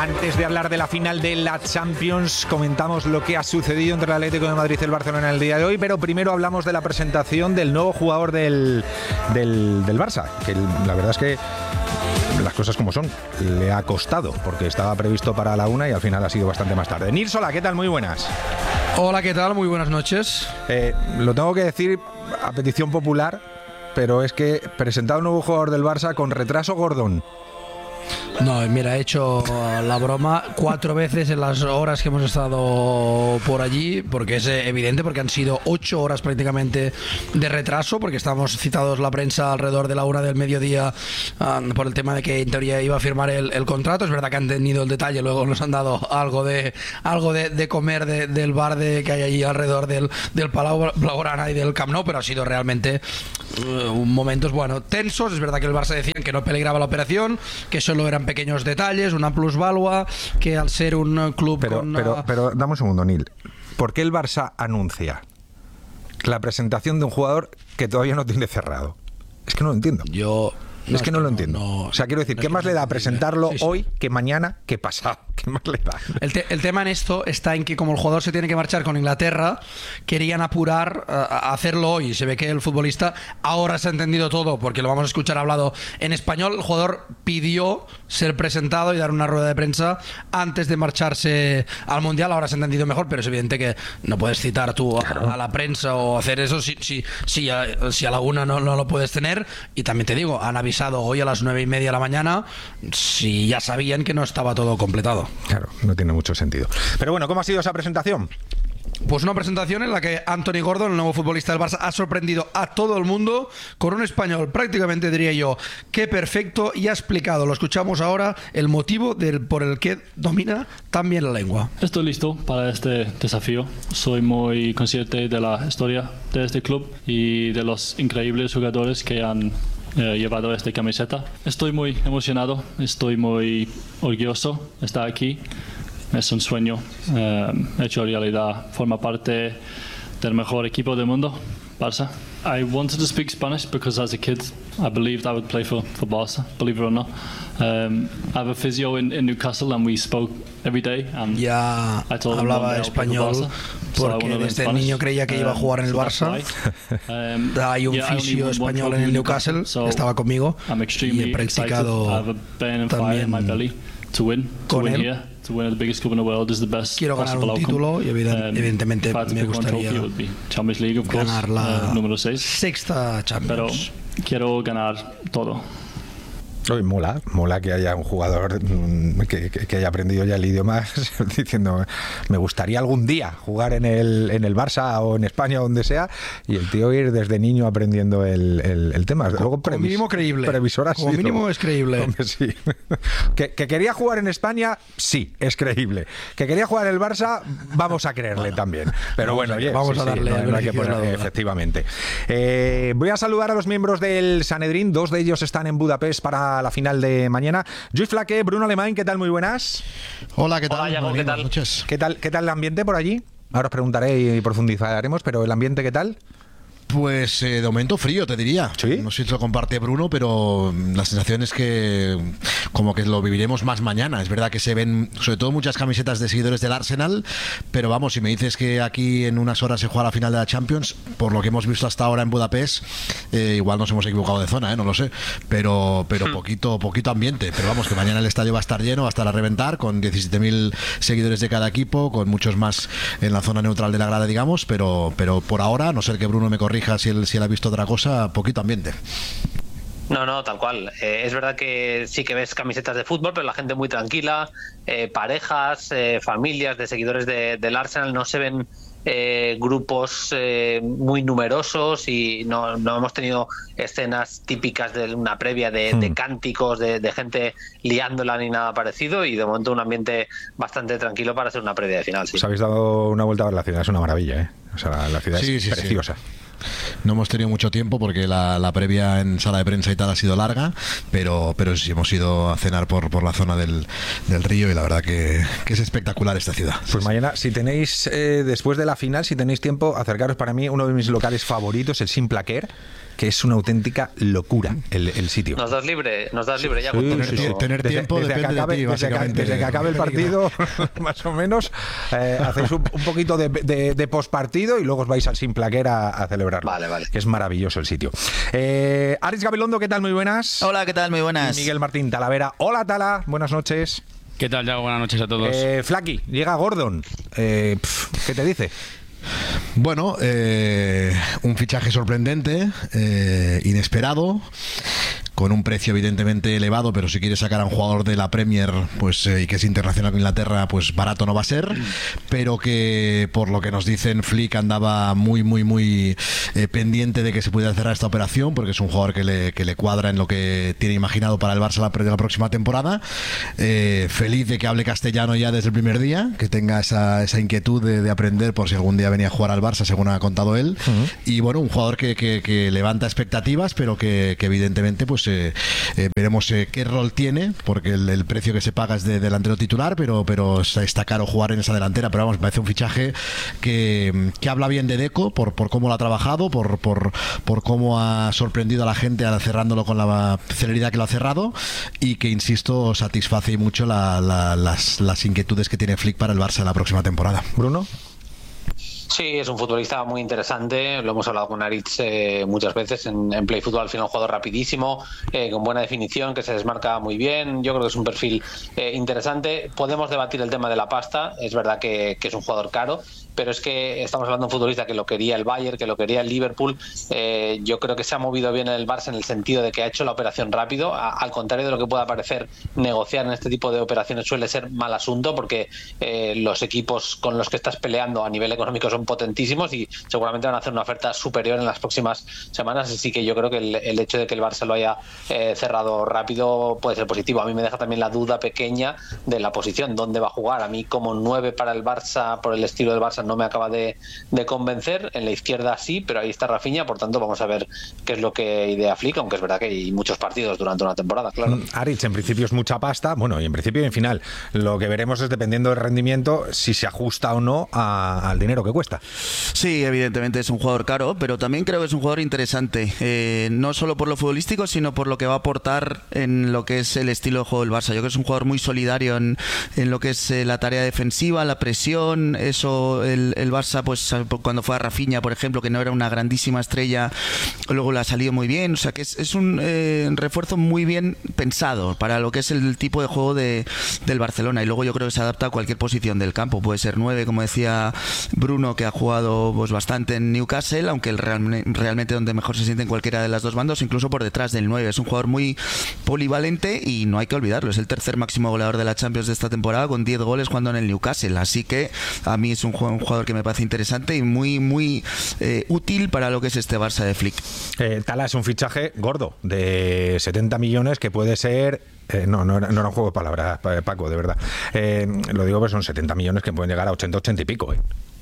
Antes de hablar de la final de la Champions, comentamos lo que ha sucedido entre el Atlético de Madrid y el Barcelona en el día de hoy, pero primero hablamos de la presentación del nuevo jugador del Barça, que la verdad es que las cosas como son, le ha costado, porque estaba previsto para la 1 y al final ha sido bastante más tarde. Nilsola, ¿qué tal? Muy buenas. Hola, ¿qué tal? Muy buenas noches. Lo tengo que decir a petición popular, pero es que presentado un nuevo jugador del Barça con retraso Gordon. No, mira, he hecho la broma 4 veces en las horas que hemos estado por allí, porque es evidente, porque han sido 8 horas prácticamente de retraso, porque estábamos citados la prensa alrededor de la 1 del mediodía por el tema de que en teoría iba a firmar el contrato. Es verdad que han tenido el detalle, luego nos han dado algo de comer del bar que hay allí alrededor del Palau Blaugrana y del Camp Nou, pero ha sido realmente momentos, tensos. Es verdad que el Barça decían que no peligraba la operación, que solo eran pequeños detalles, una plusvalua, que al ser un club pero dame un segundo, Nil. ¿Por qué el Barça anuncia la presentación de un jugador que todavía no tiene cerrado? Es que no lo entiendo. Es que no lo entiendo. O sea, quiero decir, ¿qué más le da presentarlo hoy que mañana que pasado? ¿Qué más le da? El tema en esto está en que como el jugador se tiene que marchar con Inglaterra, querían apurar a hacerlo hoy. Se ve que el futbolista ahora se ha entendido todo, porque lo vamos a escuchar hablado en español. El jugador pidió ser presentado y dar una rueda de prensa antes de marcharse al Mundial. Ahora se ha entendido mejor, pero es evidente que no puedes citar tú a la prensa o hacer eso si a la 1 no lo puedes tener. Y también te digo, han avisado hoy a las 9:30 de la mañana, si ya sabían que no estaba todo completado. Claro, no tiene mucho sentido. Pero bueno, ¿cómo ha sido esa presentación? Pues una presentación en la que Anthony Gordon, el nuevo futbolista del Barça, ha sorprendido a todo el mundo con un español prácticamente, diría yo, que perfecto, y ha explicado, lo escuchamos ahora, el motivo por el que domina tan bien la lengua. Estoy listo para este desafío. Soy muy consciente de la historia de este club y de los increíbles jugadores que han llevado esta camiseta. Estoy muy emocionado, estoy muy orgulloso de estar aquí. Es un sueño hecho realidad. Forma parte del mejor equipo del mundo, Barça. I wanted to speak Spanish because as a kid I believed I would play for Barça, believe it or not. I have a physio in Newcastle and we spoke every day. And ya hablaba español porque desde niño creía que iba a jugar en el Barça. Hay un fisio español en el Newcastle, estaba conmigo y he practicado también con él. Quiero ganar un título y evidentemente me gustaría ganar la número 6. Sexta Champions. Pero quiero ganar todo. Hoy mola que haya un jugador que haya aprendido ya el idioma diciendo, me gustaría algún día jugar en el Barça o en España o donde sea, y el tío ir desde niño aprendiendo el tema. Luego como mínimo creíble. Como mínimo es creíble. Hombre, sí. Que quería jugar en España, sí, es creíble. Que quería jugar en el Barça, vamos a creerle también. Pero vamos a darle no hay que poner, efectivamente. Voy a saludar a los miembros del Sanedrín. 2 de ellos están en Budapest para la final de mañana. Lluís Flaque, Bruno Alemán, ¿qué tal? Muy buenas. Hola, ¿qué tal? Hola, Iago, ¿qué tal? Buenas noches. ¿Qué tal el ambiente por allí? Ahora os preguntaré y profundizaremos, pero ¿el ambiente qué tal? Pues de momento frío, te diría. ¿Sí? No sé si lo comparte Bruno, pero la sensación es que como que lo viviremos más mañana. Es verdad que se ven sobre todo muchas camisetas de seguidores del Arsenal, pero vamos, si me dices que aquí en unas horas se juega la final de la Champions, por lo que hemos visto hasta ahora en Budapest, igual nos hemos equivocado de zona, no lo sé, pero poquito ambiente. Pero vamos, que mañana el estadio va a estar lleno, va a estar a reventar, con 17.000 seguidores de cada equipo, con muchos más en la zona neutral de la grada, digamos, pero por ahora, a no ser que Bruno me corrija si él ha visto otra cosa, poquito ambiente. No, tal cual. Es verdad que sí que ves camisetas de fútbol, pero la gente muy tranquila, parejas, familias de seguidores del Arsenal, no se ven grupos muy numerosos y no hemos tenido escenas típicas de una previa de cánticos, de gente liándola ni nada parecido, y de momento un ambiente bastante tranquilo para ser una previa de final. Sí. Os habéis dado una vuelta a ver la ciudad, es una maravilla, ¿eh? O sea, la ciudad es preciosa. No hemos tenido mucho tiempo porque la previa en sala de prensa y tal ha sido larga, pero sí hemos ido a cenar por la zona del río y la verdad que es espectacular esta ciudad. Pues mañana, si tenéis, después de la final, si tenéis tiempo, acercaros. Para mí uno de mis locales favoritos, el Simplaquer, que es una auténtica locura el sitio. Nos das libre ya. Sí. Tener tiempo depende de ti, básicamente. Desde que acabe el partido, más o menos, hacéis un poquito de postpartido y luego os vais al Simplaquer a celebrarlo. Vale. Que es maravilloso el sitio. Aritz Gabilondo, ¿qué tal? Muy buenas. Hola, ¿qué tal? Muy buenas. Y Miguel Martín Talavera. Hola, Tala. Buenas noches. ¿Qué tal, Yago? Buenas noches a todos. Flaky, llega Gordon. ¿Qué te dice? Bueno, un fichaje sorprendente, inesperado, con un precio evidentemente elevado, pero si quieres sacar a un jugador de la Premier pues y que es internacional con Inglaterra, pues barato no va a ser, pero que por lo que nos dicen Flick andaba muy pendiente de que se pudiera cerrar esta operación, porque es un jugador que le cuadra en lo que tiene imaginado para el Barça la próxima temporada. Feliz de que hable castellano ya desde el primer día, que tenga esa inquietud de aprender por si algún día venía a jugar al Barça, según ha contado él. Y bueno, un jugador que levanta expectativas, pero que evidentemente pues veremos qué rol tiene, porque el precio que se paga es de delantero titular, pero está caro jugar en esa delantera. Pero vamos, me parece un fichaje que habla bien de Deco por cómo lo ha trabajado, por cómo ha sorprendido a la gente cerrándolo con la celeridad que lo ha cerrado, y que, insisto, satisface mucho las inquietudes que tiene Flick para el Barça la próxima temporada. Bruno. Sí, es un futbolista muy interesante, lo hemos hablado con Aritz muchas veces en Play Fútbol. Al final un jugador rapidísimo, con buena definición, que se desmarca muy bien. Yo creo que es un perfil interesante. Podemos debatir el tema de la pasta, es verdad que es un jugador caro, pero es que estamos hablando de un futbolista que lo quería el Bayern, que lo quería el Liverpool. Yo creo que se ha movido bien en el Barça en el sentido de que ha hecho la operación rápido, al contrario de lo que pueda parecer. Negociar en este tipo de operaciones suele ser mal asunto, porque los equipos con los que estás peleando a nivel económico son potentísimos y seguramente van a hacer una oferta superior en las próximas semanas. Así que yo creo que el hecho de que el Barça lo haya cerrado rápido puede ser positivo. A mí me deja también la duda pequeña de la posición, dónde va a jugar. A mí como 9 para el Barça, por el estilo del Barça, no me acaba de convencer. En la izquierda sí, pero ahí está Rafinha. Por tanto, vamos a ver qué es lo que idea Flick, aunque es verdad que hay muchos partidos durante una temporada, claro. Aritz, en principio es mucha pasta. Bueno, y en principio y en final lo que veremos es, dependiendo del rendimiento, si se ajusta o no al dinero que cuesta. Sí, evidentemente es un jugador caro, pero también creo que es un jugador interesante, no solo por lo futbolístico, sino por lo que va a aportar en lo que es el estilo de juego del Barça. Yo creo que es un jugador muy solidario en lo que es la tarea defensiva, la presión. Eso el Barça, pues cuando fue a Rafinha, por ejemplo, que no era una grandísima estrella, luego le ha salido muy bien. O sea que es un refuerzo muy bien pensado para lo que es el tipo de juego del Barcelona, y luego yo creo que se adapta a cualquier posición del campo. Puede ser 9, como decía Bruno, que ha jugado pues bastante en Newcastle, aunque realmente donde mejor se siente en cualquiera de las dos bandas, incluso por detrás del 9. Es un jugador muy polivalente y no hay que olvidarlo, es el tercer máximo goleador de la Champions de esta temporada, con 10 goles jugando en el Newcastle. Así que a mí es un jugador que me parece interesante y muy útil para lo que es este Barça de Flick. Tala, es un fichaje gordo de 70 millones que puede ser... No era un juego de palabras, Paco, de verdad. Lo digo, pues son 70 millones que pueden llegar a 80 y pico.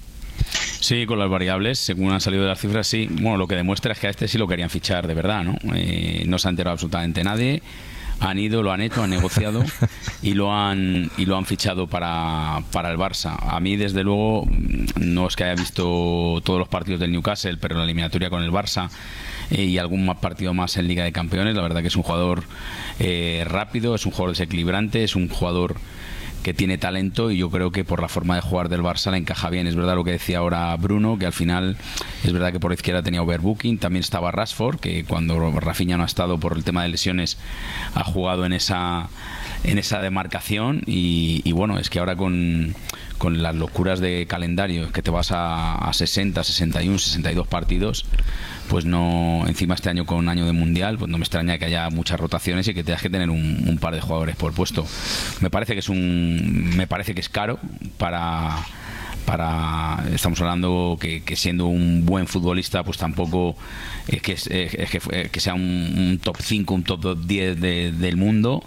Sí, con las variables, según han salido de las cifras, sí. Bueno, lo que demuestra es que a este sí lo querían fichar de verdad, ¿no? No se ha enterado absolutamente nadie. Han ido, lo han hecho, han negociado y lo han fichado para el Barça. A mí, desde luego, no es que haya visto todos los partidos del Newcastle, pero la eliminatoria con el Barça y algún más partido más en Liga de Campeones, la verdad que es un jugador rápido, es un jugador desequilibrante, es un jugador que tiene talento, y yo creo que por la forma de jugar del Barça le encaja bien. Es verdad lo que decía ahora Bruno, que al final es verdad que por izquierda tenía overbooking, también estaba Rashford, que cuando Rafinha no ha estado por el tema de lesiones ha jugado en esa demarcación, y bueno, es que ahora con las locuras de calendario, que te vas a 60, 61, 62 partidos, pues no, encima este año con un año de mundial, pues no me extraña que haya muchas rotaciones y que tengas que tener un par de jugadores por puesto. Me parece que es caro para estamos hablando que siendo un buen futbolista, pues tampoco es que sea un top 5, un top 10 del mundo,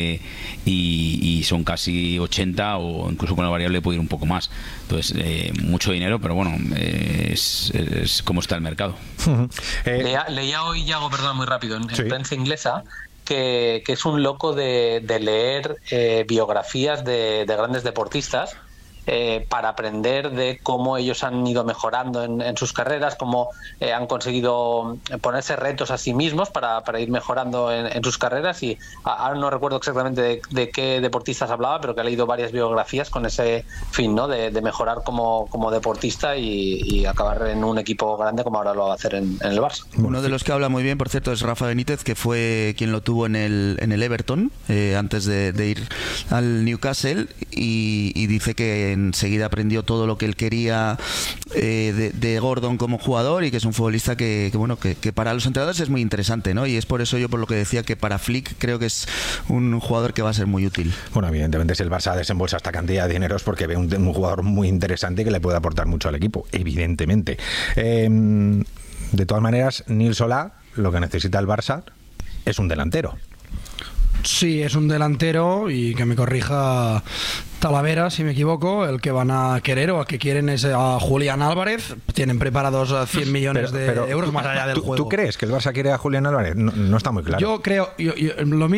y son casi 80, o incluso con la variable puede ir un poco más. Entonces, mucho dinero, pero bueno, es como está el mercado. Leía hoy, Yago, perdón, muy rápido, en prensa inglesa, que es un loco de leer biografías de grandes deportistas, para aprender de cómo ellos han ido mejorando en sus carreras, cómo han conseguido ponerse retos a sí mismos para ir mejorando en sus carreras. Y ahora no recuerdo exactamente de qué deportistas hablaba, pero que ha leído varias biografías con ese fin, ¿no? De mejorar como deportista y acabar en un equipo grande como ahora lo va a hacer en el Barça. Uno de los que habla muy bien, por cierto, es Rafa Benítez, que fue quien lo tuvo en el Everton antes de ir al Newcastle, y dice que enseguida aprendió todo lo que él quería de Gordon como jugador, y que es un futbolista que para los entrenadores es muy interesante, ¿no? Y es por eso yo por lo que decía que para Flick creo que es un jugador que va a ser muy útil. Bueno, evidentemente si el Barça desembolsa esta cantidad de dinero es porque ve un jugador muy interesante que le puede aportar mucho al equipo, evidentemente. De todas maneras, Nil Solá, lo que necesita el Barça es un delantero. Sí, es un delantero, y que me corrija Talavera si me equivoco, el que van a querer o el que quieren es a Julián Álvarez. Tienen preparados 100 millones de euros más allá del juego. ¿Tú crees que el Barça quiere a Julián Álvarez? No está muy claro. Yo creo, lo